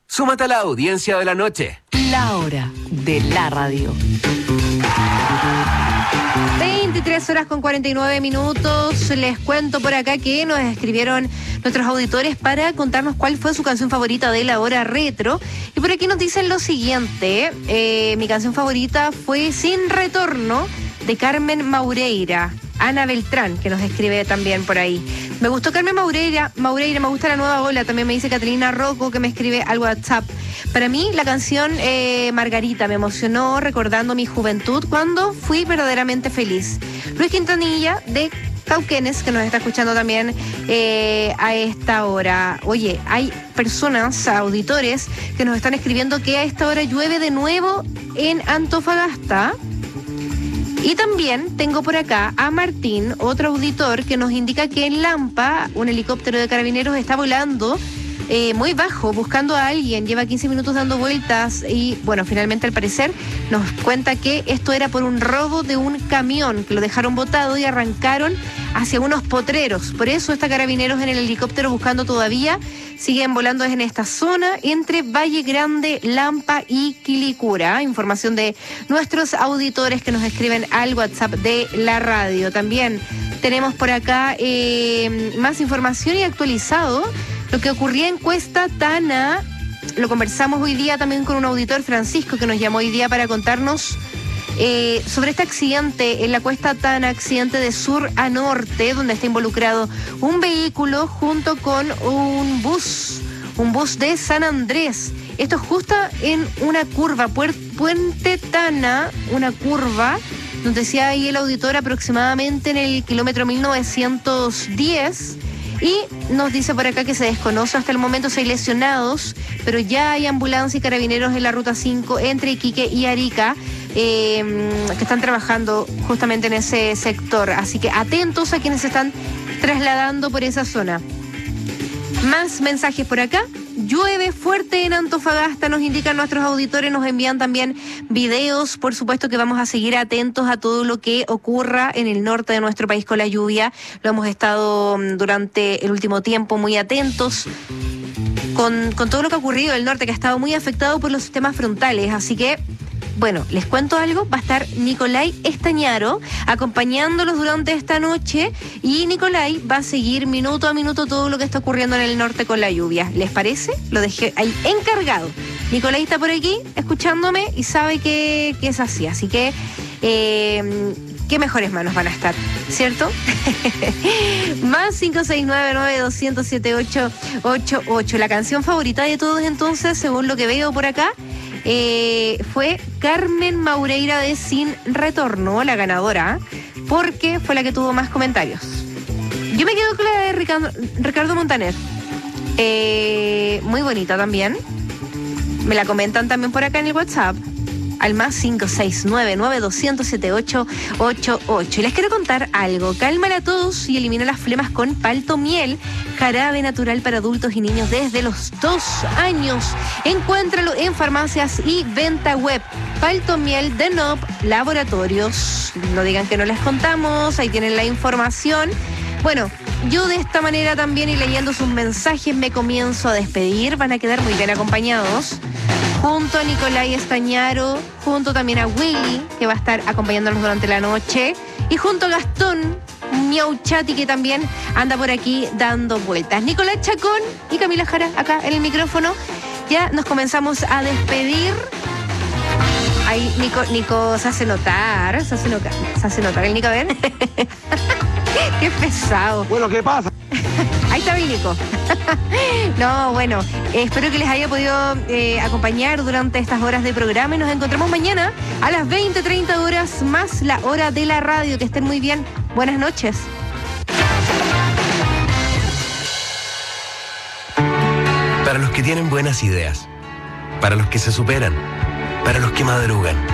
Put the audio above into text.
Súmate a la audiencia de la noche. La hora de la radio. 23:49. Les cuento por acá que nos escribieron nuestros auditores para contarnos cuál fue su canción favorita de la hora retro. Y por aquí nos dicen lo siguiente. Mi canción favorita fue Sin Retorno, de Carmen Maureira. Ana Beltrán, que nos escribe también por ahí. Me gustó Carmen Maureira, me gusta La Nueva Ola, también me dice Catalina Rocco, que me escribe al WhatsApp. Para mí, la canción Margarita me emocionó recordando mi juventud cuando fui verdaderamente feliz. Luis Quintanilla, de Cauquenes, que nos está escuchando también a esta hora. Oye, hay personas, auditores, que nos están escribiendo que a esta hora llueve de nuevo en Antofagasta. Y también tengo por acá a Martín, otro auditor, que nos indica que en Lampa un helicóptero de carabineros está volando muy bajo, buscando a alguien. Lleva 15 minutos dando vueltas y, bueno, finalmente al parecer nos cuenta que esto era por un robo de un camión, que lo dejaron botado y arrancaron hacia unos potreros. Por eso está Carabineros en el helicóptero buscando todavía. Siguen volando en esta zona entre Valle Grande, Lampa y Quilicura. Información de nuestros auditores que nos escriben al WhatsApp de la radio. También tenemos por acá más información y actualizado lo que ocurría en Cuesta Tana. Lo conversamos hoy día también con un auditor, Francisco, que nos llamó hoy día para contarnos sobre este accidente en la Cuesta Tana, accidente de sur a norte, donde está involucrado un vehículo junto con un bus de San Andrés. Esto es justo en una curva, Puente Tana, una curva, donde decía ahí el auditor aproximadamente en el kilómetro 1910. Y nos dice por acá que se desconoce hasta el momento si hay lesionados, pero ya hay ambulancia y carabineros en la ruta 5 entre Iquique y Arica que están trabajando justamente en ese sector. Así que atentos a quienes se están trasladando por esa zona. Más mensajes por acá. Llueve fuerte en Antofagasta, nos indican nuestros auditores, nos envían también videos. Por supuesto que vamos a seguir atentos a todo lo que ocurra en el norte de nuestro país con la lluvia. Lo hemos estado durante el último tiempo muy atentos con todo lo que ha ocurrido en el norte, que ha estado muy afectado por los sistemas frontales. Así que, bueno, les cuento algo, va a estar Nicolai Estañaro acompañándolos durante esta noche y Nicolai va a seguir minuto a minuto todo lo que está ocurriendo en el norte con la lluvia. ¿Les parece? Lo dejé ahí encargado. Nicolai está por aquí escuchándome y sabe que es así que qué mejores manos van a estar, ¿cierto? Más 569-9200-7888. La canción favorita de todos entonces, según lo que veo por acá, fue Carmen Maureira de Sin Retorno, la ganadora, porque fue la que tuvo más comentarios. Yo me quedo con la de Ricardo Montaner. Muy bonita también. Me la comentan también por acá en el WhatsApp, al más 569-9200-7888. Y les quiero contar algo. Cálmala a todos y elimina las flemas con Palto Miel, jarabe natural para adultos y niños desde los 2 años. Encuéntralo en farmacias y venta web. Palto Miel de NOP Laboratorios. No digan que no les contamos, ahí tienen la información. Bueno, yo de esta manera también y leyendo sus mensajes me comienzo a despedir. Van a quedar muy bien acompañados. Junto a Nicolai Estañaro, junto también a Willy, que va a estar acompañándonos durante la noche, y junto a Gastón Miauchati, que también anda por aquí dando vueltas. Nicolás Chacón y Camila Jara, acá en el micrófono. Ya nos comenzamos a despedir. Ahí Nico se hace notar el Nico, a ver. Qué pesado. Bueno, ¿qué pasa? Ahí está mi Nico. No, bueno, espero que les haya podido acompañar durante estas horas de programa y nos encontramos mañana a las 20:30 horas más la hora de la radio. Que estén muy bien. Buenas noches. Para los que tienen buenas ideas, para los que se superan, para los que madrugan.